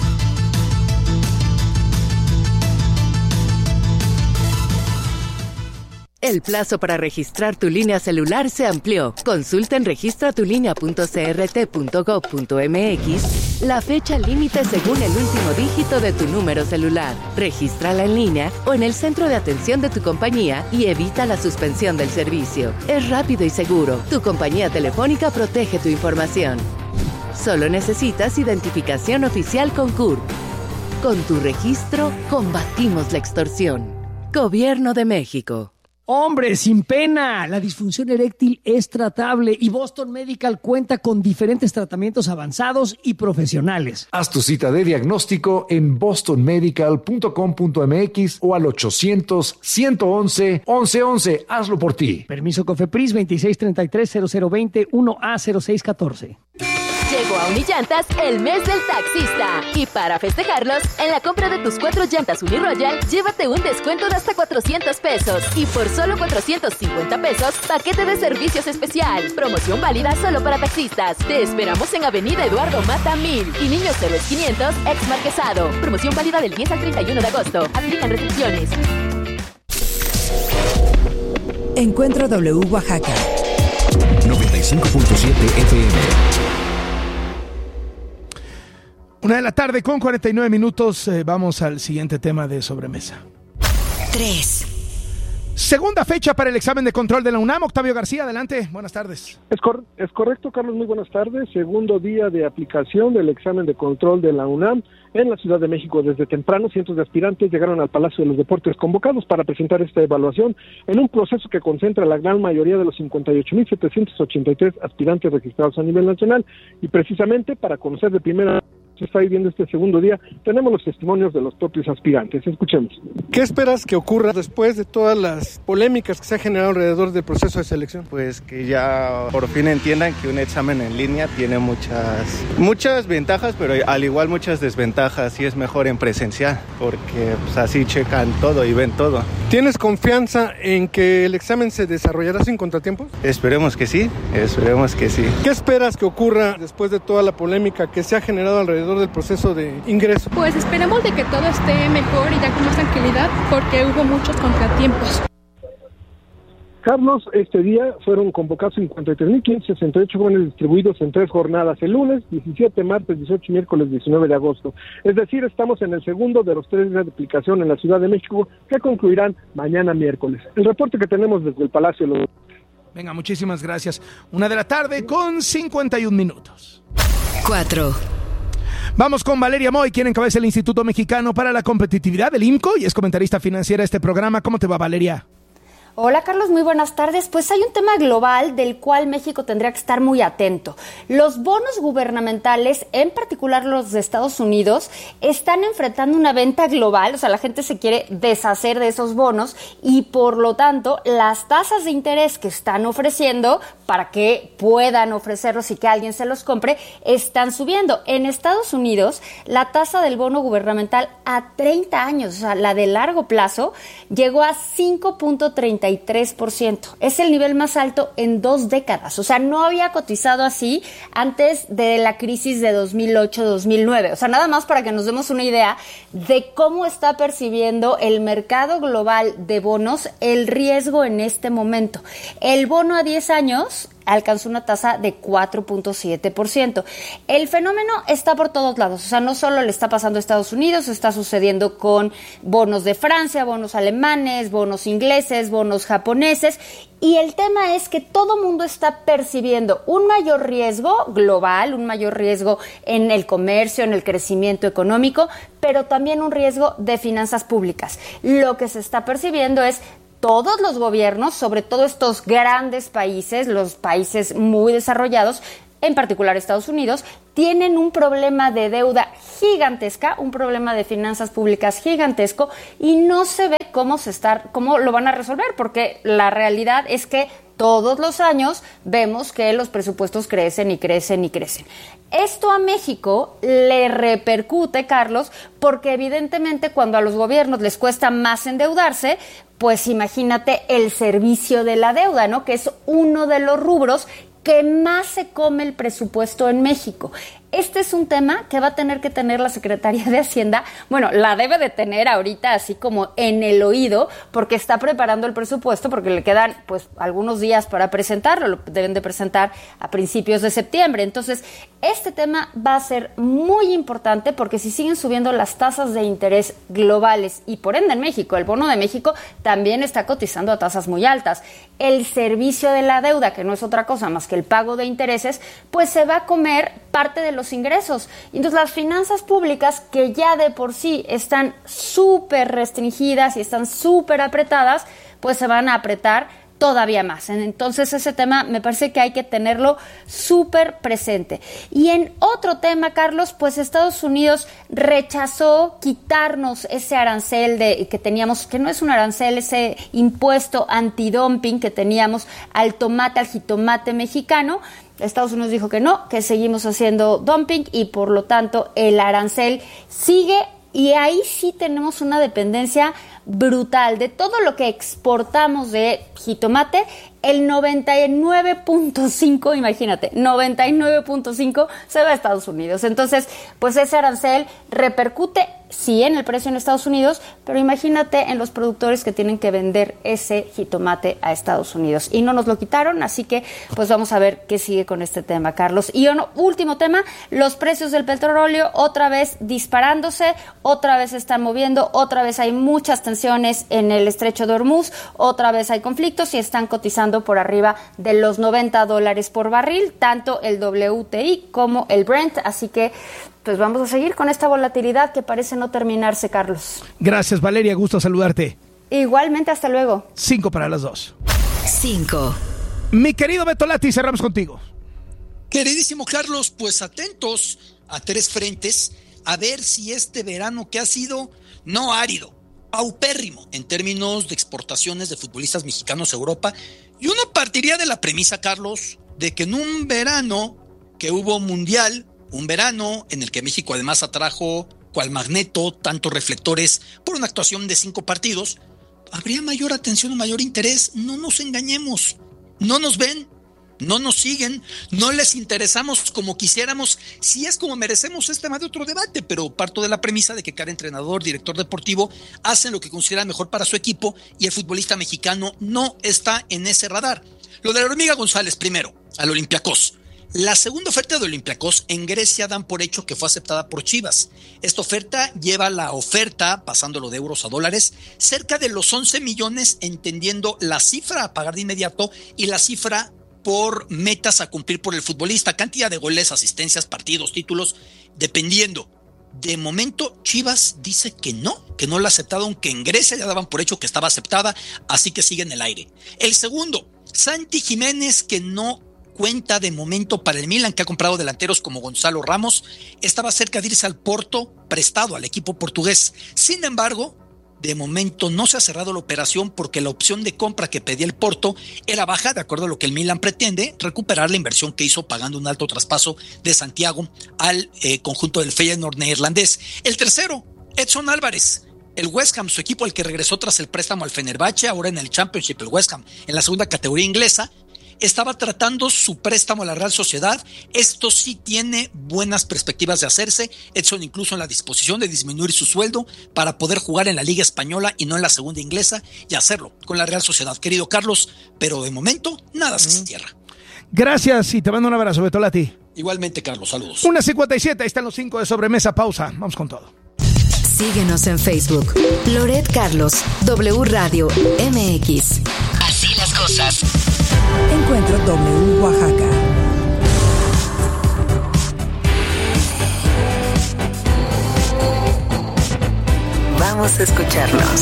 El plazo para registrar tu línea celular se amplió. Consulta en registra tu línea punto c r t punto gov punto m x la fecha límite según el último dígito de tu número celular. Regístrala en línea o en el centro de atención de tu compañía y evita la suspensión del servicio. Es rápido y seguro. Tu compañía telefónica protege tu información. Solo necesitas identificación oficial con C U R P. Con tu registro, combatimos la extorsión. Gobierno de México. Hombre, sin pena, la disfunción eréctil es tratable y Boston Medical cuenta con diferentes tratamientos avanzados y profesionales. Haz tu cita de diagnóstico en boston medical punto com punto m x o al ochocientos, ciento once, once once. Hazlo por ti. Permiso COFEPRIS veintiséis treinta y tres, cero cero veinte, uno A cero seis catorce. Llegó a Unillantas el mes del taxista. Y para festejarlos, en la compra de tus cuatro llantas Uniroyal, llévate un descuento de hasta cuatrocientos pesos. Y por solo cuatrocientos cincuenta pesos, paquete de servicios especial. Promoción válida solo para taxistas. Te esperamos en Avenida Eduardo Mata mil y Niños Héroes quinientos, ex Marquesado. Promoción válida del diez al treinta y uno de agosto. Aplican restricciones. Encuentro W Oaxaca. noventa y cinco punto siete F M. Una de la tarde con cuarenta y nueve minutos. Eh, vamos al siguiente tema de sobremesa. tres. Segunda fecha para el examen de control de la UNAM. Octavio García, adelante. Buenas tardes. Es, cor- es correcto, Carlos. Muy buenas tardes. Segundo día de aplicación del examen de control de la UNAM en la Ciudad de México. Desde temprano, cientos de aspirantes llegaron al Palacio de los Deportes convocados para presentar esta evaluación en un proceso que concentra la gran mayoría de los cincuenta y ocho mil setecientos ochenta y tres aspirantes registrados a nivel nacional. Y precisamente para conocer de primera se está viviendo este segundo día, tenemos los testimonios de los propios aspirantes. Escuchemos. ¿Qué esperas que ocurra después de todas las polémicas que se han generado alrededor del proceso de selección? Pues que ya por fin entiendan que un examen en línea tiene muchas muchas ventajas, pero al igual muchas desventajas, y es mejor en presencial, porque pues, así checan todo y ven todo. ¿Tienes confianza en que el examen se desarrollará sin contratiempos? Esperemos que sí, esperemos que sí. ¿Qué esperas que ocurra después de toda la polémica que se ha generado alrededor del proceso de ingreso? Pues esperemos de que todo esté mejor y ya con más tranquilidad, porque hubo muchos contratiempos. Carlos, este día fueron convocados cincuenta y tres mil quinientos sesenta y ocho jóvenes distribuidos en tres jornadas, el lunes, diecisiete, martes, dieciocho y miércoles diecinueve de agosto. Es decir, estamos en el segundo de los tres días de aplicación en la Ciudad de México, que concluirán mañana miércoles. El reporte que tenemos desde el Palacio de los... Venga, muchísimas gracias. Una de la tarde con cincuenta y un minutos. cuatro. Vamos con Valeria Moy, quien encabeza el Instituto Mexicano para la Competitividad, el I M C O, y es comentarista financiera de este programa. ¿Cómo te va, Valeria? Hola Carlos, muy buenas tardes. Pues hay un tema global del cual México tendría que estar muy atento. Los bonos gubernamentales, en particular los de Estados Unidos, están enfrentando una venta global, o sea, la gente se quiere deshacer de esos bonos y por lo tanto las tasas de interés que están ofreciendo para que puedan ofrecerlos y que alguien se los compre, están subiendo. En Estados Unidos, la tasa del bono gubernamental a treinta años, o sea, la de largo plazo, llegó a cinco punto treinta y tres por ciento. Es el nivel más alto en dos décadas. O sea, no había cotizado así antes de la crisis de dos mil ocho dos mil nueve. O sea, nada más para que nos demos una idea de cómo está percibiendo el mercado global de bonos el riesgo en este momento. El bono a diez años alcanzó una tasa de cuatro punto siete por ciento. El fenómeno está por todos lados, o sea, no solo le está pasando a Estados Unidos, está sucediendo con bonos de Francia, bonos alemanes, bonos ingleses, bonos japoneses, y el tema es que todo mundo está percibiendo un mayor riesgo global, un mayor riesgo en el comercio, en el crecimiento económico, pero también un riesgo de finanzas públicas. Lo que se está percibiendo es todos los gobiernos, sobre todo estos grandes países, los países muy desarrollados, en particular Estados Unidos, tienen un problema de deuda gigantesca, un problema de finanzas públicas gigantesco y no se ve cómo se está, cómo lo van a resolver, porque la realidad es que todos los años vemos que los presupuestos crecen y crecen y crecen. Esto a México le repercute, Carlos, porque evidentemente cuando a los gobiernos les cuesta más endeudarse, pues imagínate el servicio de la deuda, ¿no? Que es uno de los rubros que más se come el presupuesto en México. Este es un tema que va a tener que tener la Secretaría de Hacienda, bueno, la debe de tener ahorita así como en el oído, porque está preparando el presupuesto, porque le quedan pues algunos días para presentarlo, lo deben de presentar a principios de septiembre. Entonces, este tema va a ser muy importante porque si siguen subiendo las tasas de interés globales y por ende en México, el bono de México también está cotizando a tasas muy altas. El servicio de la deuda, que no es otra cosa más que el pago de intereses, pues se va a comer parte de los ingresos. Entonces las finanzas públicas, que ya de por sí están súper restringidas y están súper apretadas, pues se van a apretar todavía más. Entonces ese tema me parece que hay que tenerlo súper presente. Y en otro tema, Carlos, pues Estados Unidos rechazó quitarnos ese arancel de que teníamos, que no es un arancel, ese impuesto antidumping que teníamos al tomate, al jitomate mexicano. Estados Unidos dijo que no, que seguimos haciendo dumping y por lo tanto el arancel sigue y ahí sí tenemos una dependencia brutal de todo lo que exportamos de jitomate. El noventa y nueve punto cinco, imagínate, noventa y nueve punto cinco se va a Estados Unidos. Entonces, pues ese arancel repercute, sí, en el precio en Estados Unidos, pero imagínate en los productores que tienen que vender ese jitomate a Estados Unidos. Y no nos lo quitaron, así que pues vamos a ver qué sigue con este tema, Carlos. Y un último tema, los precios del petróleo otra vez disparándose, otra vez se están moviendo, otra vez hay muchas tensiones en el estrecho de Hormuz, otra vez hay conflictos y están cotizando por arriba de los noventa dólares por barril, tanto el W T I como el Brent, así que pues vamos a seguir con esta volatilidad que parece no terminarse, Carlos. Gracias, Valeria, gusto saludarte. Igualmente, hasta luego. Cinco para las dos. Cinco. Mi querido Beto Lati, cerramos contigo. Queridísimo Carlos, pues atentos a tres frentes, a ver si este verano que ha sido no árido, paupérrimo en términos de exportaciones de futbolistas mexicanos a Europa. Y uno partiría de la premisa, Carlos, de que en un verano que hubo mundial, un verano en el que México además atrajo cual magneto tantos reflectores por una actuación de cinco partidos, habría mayor atención o mayor interés. No nos engañemos, no nos ven, no nos siguen, no les interesamos como quisiéramos. Si es como merecemos, es tema de otro debate, pero parto de la premisa de que cada entrenador, director deportivo, hacen lo que consideran mejor para su equipo y el futbolista mexicano no está en ese radar. Lo de la Hormiga González primero, al Olympiacos. La segunda oferta de Olympiacos en Grecia dan por hecho que fue aceptada por Chivas. Esta oferta lleva la oferta, pasándolo de euros a dólares, cerca de los once millones, entendiendo la cifra a pagar de inmediato y la cifra por metas a cumplir por el futbolista, cantidad de goles, asistencias, partidos, títulos, dependiendo. De momento, Chivas dice que no, que no la ha aceptado, aunque en Grecia ya daban por hecho que estaba aceptada, así que sigue en el aire. El segundo, Santi Jiménez, que no cuenta de momento para el Milan, que ha comprado delanteros como Gonzalo Ramos, estaba cerca de irse al Porto, prestado al equipo portugués. Sin embargo, de momento no se ha cerrado la operación porque la opción de compra que pedía el Porto era baja, de acuerdo a lo que el Milan pretende, recuperar la inversión que hizo pagando un alto traspaso de Santiago al eh, conjunto del Feyenoord neerlandés. El tercero, Edson Álvarez. El West Ham, su equipo al que regresó tras el préstamo al Fenerbahce, ahora en el Championship, el West Ham en la segunda categoría inglesa, estaba tratando su préstamo a la Real Sociedad. Esto sí tiene buenas perspectivas de hacerse. Edson incluso en la disposición de disminuir su sueldo para poder jugar en la Liga Española y no en la segunda inglesa y hacerlo con la Real Sociedad, querido Carlos, pero de momento nada se cierra. Gracias y te mando un abrazo, Betola, a ti. Igualmente, Carlos, saludos. una cincuenta y siete, ahí están los cinco de sobremesa, pausa, vamos con todo. Síguenos en Facebook, Loret Carlos, W Radio M X. Así las cosas. Encuentro W Oaxaca. Vamos a escucharnos.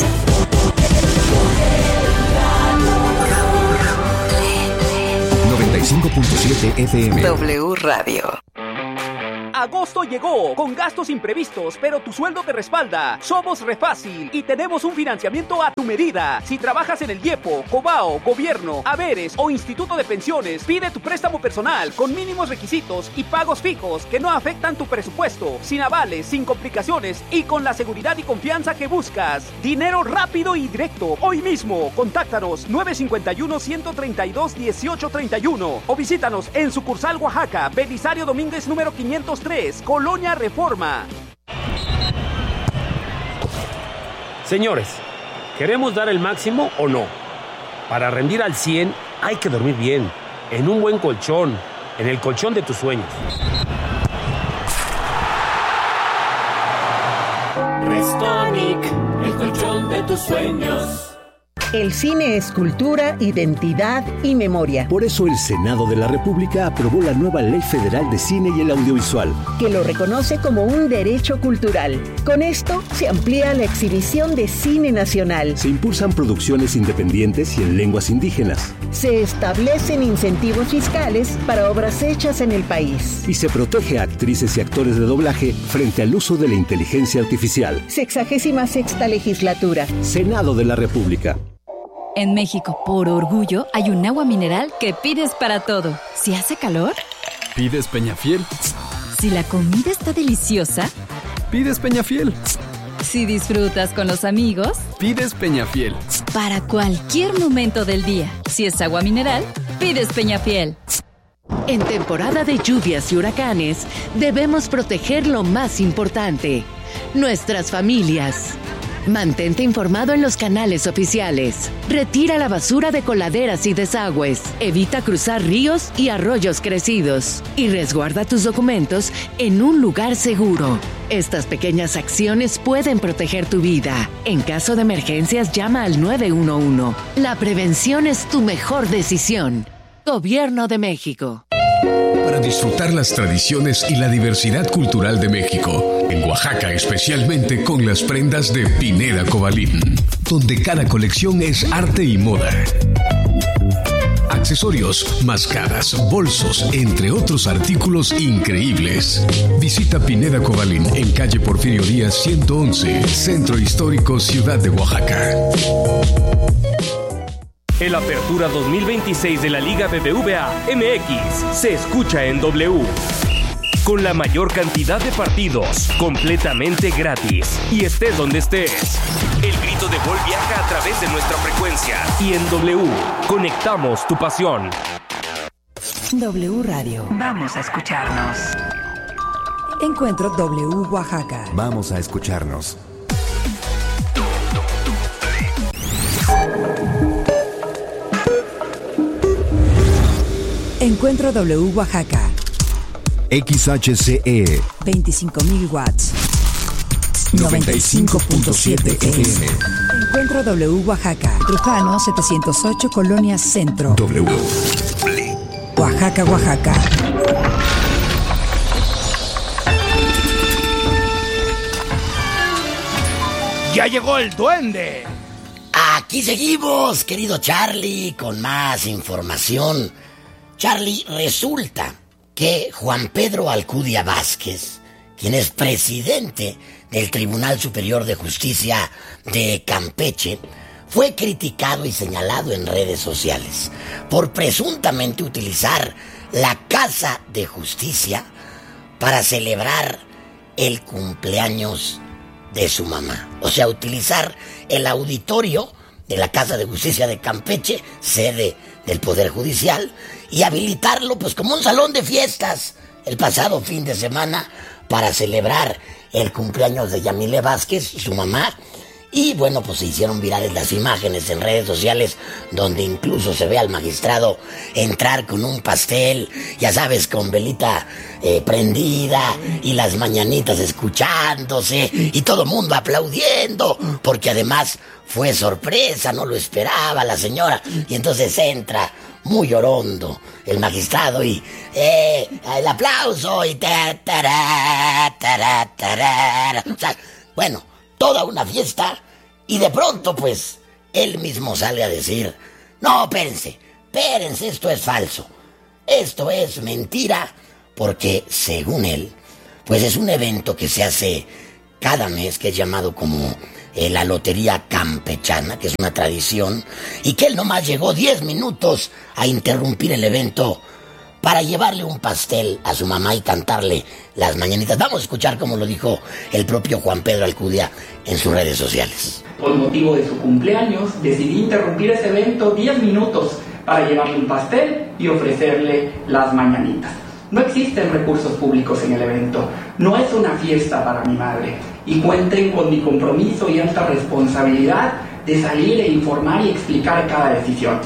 noventa y cinco punto siete F M. W Radio. Agosto llegó con gastos imprevistos, pero tu sueldo te respalda. Somos Refácil y tenemos un financiamiento a tu medida. Si trabajas en el IEPO, Cobao, Gobierno, Haberes o Instituto de Pensiones, pide tu préstamo personal con mínimos requisitos y pagos fijos que no afectan tu presupuesto, sin avales, sin complicaciones y con la seguridad y confianza que buscas. Dinero rápido y directo. Hoy mismo, contáctanos nueve cinco uno, uno tres dos, uno ocho tres uno o visítanos en sucursal Oaxaca, Belisario Domínguez número quinientos tres, Colonia Reforma. Señores, ¿queremos dar el máximo o no? Para rendir al cien hay que dormir bien, en un buen colchón, en el colchón de tus sueños. Restonic, el colchón de tus sueños. El cine es cultura, identidad y memoria. Por eso el Senado de la República aprobó la nueva Ley Federal de Cine y el Audiovisual, que lo reconoce como un derecho cultural. Con esto se amplía la exhibición de cine nacional. Se impulsan producciones independientes y en lenguas indígenas. Se establecen incentivos fiscales para obras hechas en el país. Y se protege a actrices y actores de doblaje frente al uso de la inteligencia artificial. Sexagésima sexta legislatura. Senado de la República. En México, por orgullo, hay un agua mineral que pides para todo. Si hace calor, pides Peñafiel. Si la comida está deliciosa, pides Peñafiel. Si disfrutas con los amigos, pides Peñafiel. Para cualquier momento del día, si es agua mineral, pides Peñafiel. En temporada de lluvias y huracanes, debemos proteger lo más importante, nuestras familias. Mantente informado en los canales oficiales. Retira la basura de coladeras y desagües. Evita cruzar ríos y arroyos crecidos. Y resguarda tus documentos en un lugar seguro. Estas pequeñas acciones pueden proteger tu vida. En caso de emergencias, llama al nueve uno uno. La prevención es tu mejor decisión. Gobierno de México. Para disfrutar las tradiciones y la diversidad cultural de México, en Oaxaca especialmente con las prendas de Pineda Cobalín, donde cada colección es arte y moda. Accesorios, mascadas, bolsos, entre otros artículos increíbles. Visita Pineda Cobalín en calle Porfirio Díaz ciento once, Centro Histórico, Ciudad de Oaxaca. El Apertura dos mil veintiséis de la Liga B B V A M X se escucha en W. Con la mayor cantidad de partidos, completamente gratis. Y estés donde estés. El grito de gol viaja a través de nuestra frecuencia. Y en W, conectamos tu pasión. W Radio. Vamos a escucharnos. Encuentro W Oaxaca. Vamos a escucharnos. Encuentro W Oaxaca. X H C E veinticinco mil watts. noventa y cinco punto siete F M. Encuentro W Oaxaca. Trujano setecientos ocho, Colonia Centro. W. Oaxaca, Oaxaca. Ya llegó el duende. Aquí seguimos, querido Charlie, con más información. Charlie, resulta que Juan Pedro Alcudia Vázquez, quien es presidente del Tribunal Superior de Justicia de Campeche, fue criticado y señalado en redes sociales por presuntamente utilizar la Casa de Justicia para celebrar el cumpleaños de su mamá. O sea, utilizar el auditorio de la Casa de Justicia de Campeche, sede del Poder Judicial, y habilitarlo pues como un salón de fiestas el pasado fin de semana para celebrar el cumpleaños de Yamile Vázquez, su mamá. Y bueno, pues se hicieron virales las imágenes en redes sociales donde incluso se ve al magistrado entrar con un pastel, ya sabes, con velita eh, prendida y las mañanitas escuchándose y todo el mundo aplaudiendo, porque además fue sorpresa, no lo esperaba la señora. Y entonces entra muy orondo el magistrado y eh, el aplauso y ta, tará, tará, tará. O sea, bueno, toda una fiesta, y de pronto pues él mismo sale a decir: no, espérense, espérense, esto es falso, esto es mentira, porque según él, pues es un evento que se hace cada mes, que es llamado como eh, la Lotería Campechana, que es una tradición, y que él nomás llegó diez minutos a interrumpir el evento para llevarle un pastel a su mamá y cantarle las mañanitas. Vamos a escuchar cómo lo dijo el propio Juan Pedro Alcudia en sus redes sociales. Por motivo de su cumpleaños, decidí interrumpir ese evento diez minutos para llevarle un pastel y ofrecerle las mañanitas. No existen recursos públicos en el evento, no es una fiesta para mi madre, y cuenten con mi compromiso y alta responsabilidad de salir e informar y explicar cada decisión.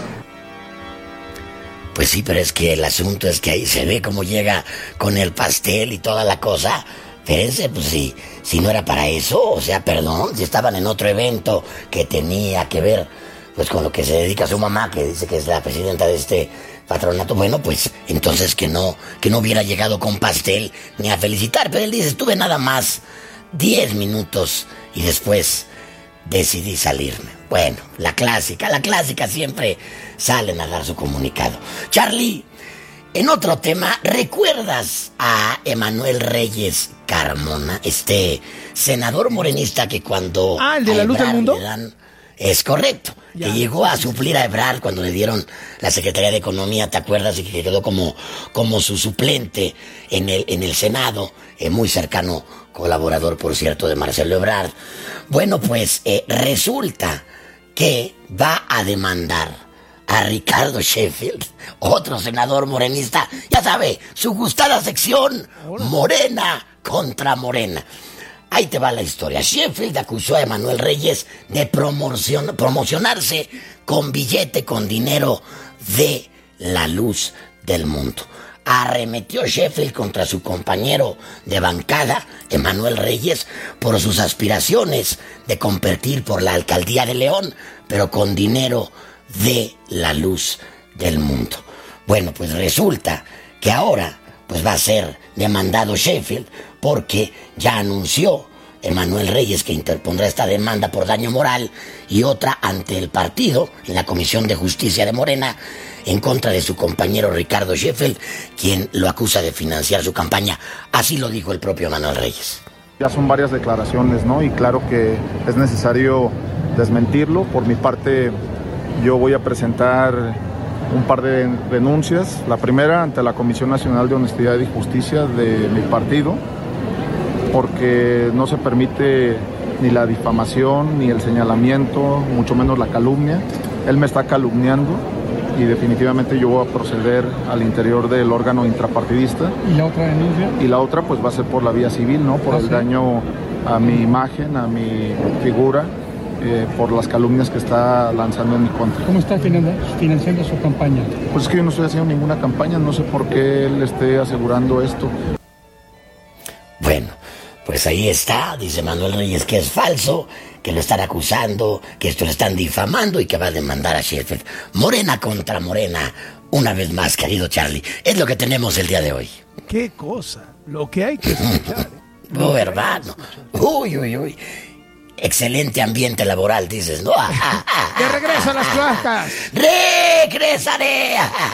Pues sí, pero es que el asunto es que ahí se ve cómo llega con el pastel y toda la cosa. Fíjense, pues si, si no era para eso, o sea, perdón, si estaban en otro evento que tenía que ver pues con lo que se dedica su mamá, que dice que es la presidenta de este patronato, bueno, pues entonces que no, que no hubiera llegado con pastel ni a felicitar. Pero él dice: estuve nada más diez minutos y después decidí salirme. Bueno, la clásica, la clásica, siempre salen a dar su comunicado. Charlie, en otro tema, ¿recuerdas a Emanuel Reyes Carmona, este senador morenista que cuando... Ah, el de la luz del mundo. Dan, es correcto, ya, que llegó a suplir a Ebrard cuando le dieron la Secretaría de Economía, ¿te acuerdas? Y que quedó como, como su suplente en el, en el Senado, eh, muy cercano colaborador, por cierto, de Marcelo Ebrard. Bueno, pues eh, resulta que va a demandar a Ricardo Sheffield, otro senador morenista, ya sabe, su gustada sección, Morena contra Morena. Ahí te va la historia. Sheffield acusó a Emanuel Reyes de promocion- promocionarse con billete, con dinero de la luz del mundo. Arremetió Sheffield contra su compañero de bancada, Emanuel Reyes, por sus aspiraciones de competir por la alcaldía de León, pero con dinero de la luz del mundo. Bueno, pues resulta que ahora pues va a ser demandado Sheffield, porque ya anunció Emanuel Reyes que interpondrá esta demanda por daño moral y otra ante el partido en la Comisión de Justicia de Morena en contra de su compañero Ricardo Sheffield, quien lo acusa de financiar su campaña. Así lo dijo el propio Emanuel Reyes. Ya son varias declaraciones, ¿no? Y claro que es necesario desmentirlo. Por mi parte, yo voy a presentar un par de denuncias. La primera ante la Comisión Nacional de Honestidad y Justicia de mi partido, porque no se permite ni la difamación, ni el señalamiento, mucho menos la calumnia. Él me está calumniando y definitivamente yo voy a proceder al interior del órgano intrapartidista. ¿Y la otra denuncia? Y la otra pues va a ser por la vía civil, ¿no? Por ¿Ah, el sí? daño a mi imagen, a mi figura, eh, por las calumnias que está lanzando en mi contra. ¿Cómo está financiando su campaña? Pues es que yo no estoy haciendo ninguna campaña, no sé por qué él esté asegurando esto. Bueno, pues ahí está, dice Manuel Reyes que es falso, que lo están acusando, que esto lo están difamando y que va a demandar a Sheffield. Morena contra Morena, una vez más, querido Charlie. Es lo que tenemos el día de hoy. Qué cosa, lo que hay que escuchar. ¿eh? Oh, hermano. Uy, uy, uy. excelente ambiente laboral, dices, ¿no? ¡De regreso a las cloacas! ¡Regresaré!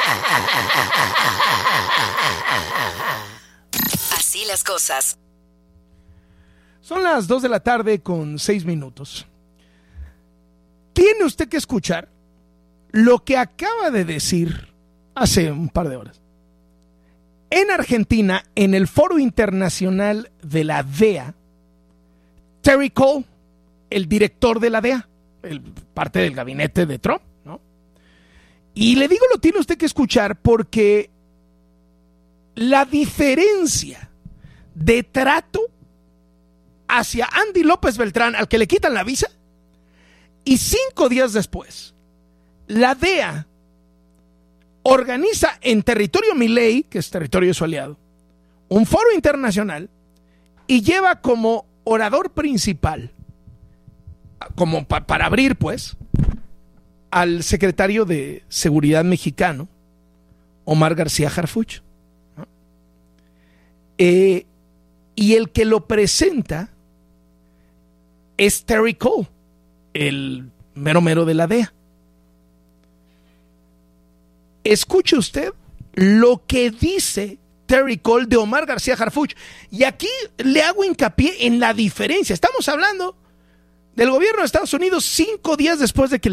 Así las cosas. Son las dos de la tarde con seis minutos. Tiene usted que escuchar lo que acaba de decir hace un par de horas. En Argentina, en el Foro Internacional de la D E A, Terry Cole, el director de la D E A, el, parte del gabinete de Trump, ¿no? Y le digo, lo tiene usted que escuchar porque la diferencia de trato hacia Andy López Beltrán, al que le quitan la visa, y cinco días después, la D E A organiza en territorio Milei, que es territorio de su aliado, un foro internacional y lleva como orador principal, como pa- para abrir pues, al secretario de Seguridad mexicano, Omar García Harfuch. ¿No? Eh, y el que lo presenta es Terry Cole, el mero mero de la D E A. Escuche usted lo que dice Terry Cole de Omar García Harfuch. Y aquí le hago hincapié en la diferencia. Estamos hablando del gobierno de Estados Unidos cinco días después de que le